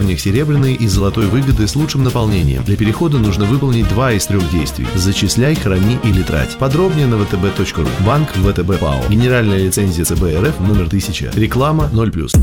уровнях серебряной и золотой выгоды с лучшим наполнением. Для перехода нужно выполнить 2 из 3 действий. Зачисляй, храни или трать. Подробнее на vtb.ru. Банк ВТБ ПАО. Генеральная лицензия ЦБ РФ номер 1000. Реклама 0+.